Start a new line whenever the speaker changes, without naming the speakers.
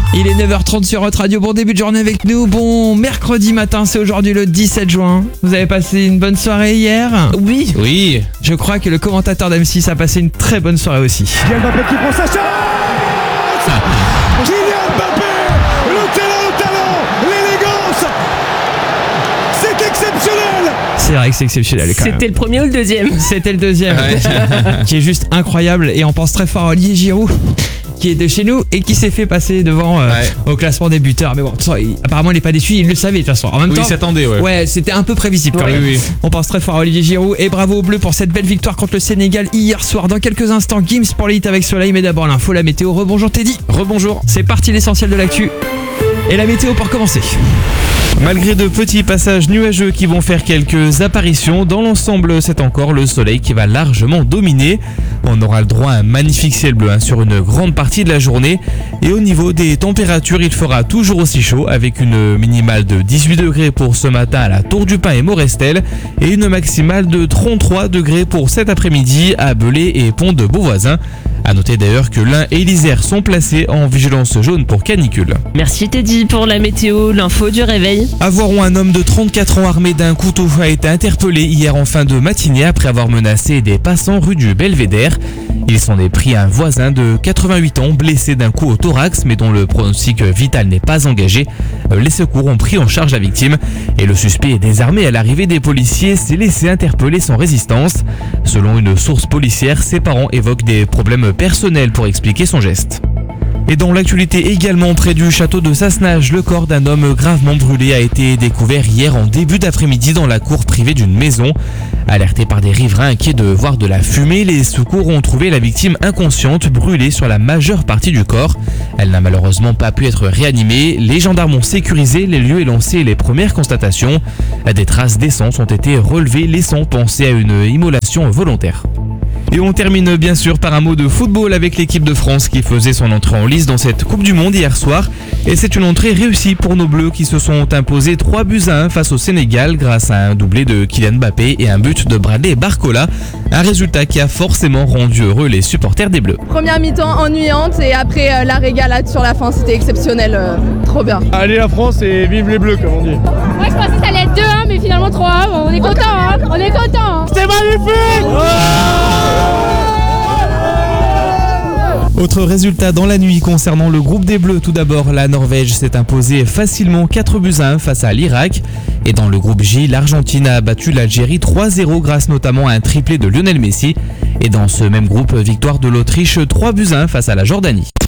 Il est 9h30 sur votre radio. Bon début de journée avec nous. Bon mercredi matin, c'est aujourd'hui le 17 juin. Vous avez passé une bonne soirée hier ?
Oui.
Je crois que le commentateur d'M6 a passé une très bonne soirée aussi.
Kylian Mbappé qui prend sa chance. Kylian Mbappé, le talent, l'élégance. C'est exceptionnel.
C'est vrai que c'est exceptionnel quand même.
C'était le premier ou le deuxième ?
C'était le deuxième, qui est juste incroyable. Et on pense très fort à Olivier Giroud, qui est de chez nous et qui s'est fait passer devant au classement des buteurs. Mais bon, apparemment il n'est pas déçu, il le savait de toute façon. En même temps,
il s'attendait,
ouais, c'était un peu prévisible quand même.
Oui.
On pense très fort à Olivier Giroud et bravo aux Bleus pour cette belle victoire contre le Sénégal hier soir. Dans quelques instants, Gims pour l'hit avec Soleil, mais d'abord l'info, la météo. Rebonjour Teddy.
Rebonjour.
C'est parti, l'essentiel de l'actu. Et la météo pour commencer.
Malgré de petits passages nuageux qui vont faire quelques apparitions, dans l'ensemble c'est encore le soleil qui va largement dominer. On aura le droit à un magnifique ciel bleu sur une grande partie de la journée. Et au niveau des températures, il fera toujours aussi chaud avec une minimale de 18 degrés pour ce matin à la Tour du Pin et Morestel et une maximale de 33 degrés pour cet après-midi à Belay et Pont de Beauvoisin. A noter d'ailleurs que l'Ain et l'Isère sont placés en vigilance jaune pour canicule.
Merci Teddy pour la météo, l'info du réveil.
À Voiron, un homme de 34 ans armé d'un couteau a été interpellé hier en fin de matinée après avoir menacé des passants rue du Belvédère. Il s'en est pris à un voisin de 88 ans blessé d'un coup au thorax mais dont le pronostic vital n'est pas engagé. Les secours ont pris en charge la victime et le suspect est désarmé à l'arrivée des policiers s'est laissé interpeller sans résistance. Selon une source policière, ses parents évoquent des problèmes personnels pour expliquer son geste. Et dans l'actualité également, près du château de Sassenage, le corps d'un homme gravement brûlé a été découvert hier en début d'après-midi dans la cour privée d'une maison. Alertés par des riverains inquiets de voir de la fumée, les secours ont trouvé la victime inconsciente, brûlée sur la majeure partie du corps. Elle n'a malheureusement pas pu être réanimée. Les gendarmes ont sécurisé les lieux et lancé les premières constatations. Des traces d'essence ont été relevées, laissant penser à une immolation volontaire. Et on termine bien sûr par un mot de football avec l'équipe de France qui faisait son entrée en lice dans cette Coupe du Monde hier soir. Et c'est une entrée réussie pour nos Bleus qui se sont imposés 3-1 face au Sénégal grâce à un doublé de Kylian Mbappé et un but de Bradley Barcola. Un résultat qui a forcément rendu heureux les supporters des Bleus.
Première mi-temps ennuyante et après la régalade sur la fin, c'était exceptionnel, trop bien.
Allez la France et vive les Bleus comme on dit.
Moi je pensais que ça allait être 2-1 mais finalement 3-1, on est content, on est content.
C'est magnifique.
Autre résultat dans la nuit concernant le groupe des Bleus. Tout d'abord, la Norvège s'est imposée facilement 4-1 face à l'Irak. Et dans le groupe J, l'Argentine a battu l'Algérie 3-0 grâce notamment à un triplé de Lionel Messi. Et dans ce même groupe, victoire de l'Autriche 3-1 face à la Jordanie.